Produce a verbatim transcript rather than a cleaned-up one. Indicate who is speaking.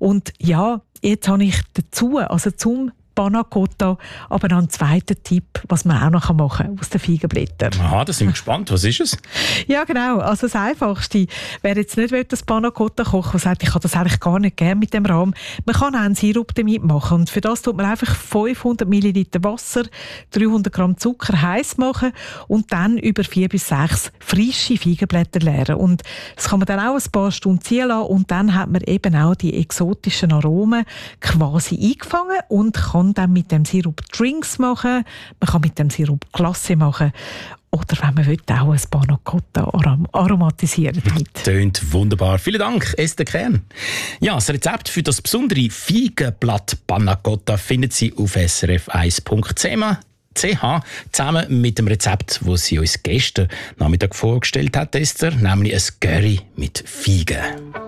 Speaker 1: Und ja, jetzt habe ich dazu, also zum Panna Cotta, aber noch einen zweiten Tipp, was man auch noch machen kann aus den Feigenblättern.
Speaker 2: Aha, da sind wir gespannt. Was ist es?
Speaker 1: Ja, genau. Also das Einfachste, wer jetzt nicht will, das Panna Cotta kochen, der sagt, ich habe das eigentlich gar nicht gerne mit dem Rahm, man kann auch einen Sirup damit machen. Und für das tut man einfach fünfhundert Milliliter Wasser, dreihundert Gramm Zucker heiß machen und dann über vier bis sechs frische Feigenblätter leeren. Und das kann man dann auch ein paar Stunden ziehen lassen und dann hat man eben auch die exotischen Aromen quasi eingefangen und kann dann mit dem Sirup Drinks machen, man kann mit dem Sirup Glasse machen oder wenn man will, auch ein Panna Cotta arom- aromatisieren damit.
Speaker 2: Tönt wunderbar. Vielen Dank, Esther Kern. Ja, das Rezept für das besondere Feigenblatt Panna Cotta finden Sie auf s r f eins punkt c h zusammen mit dem Rezept, das sie uns gestern Nachmittag vorgestellt hat, Esther, nämlich ein Curry mit Feigen.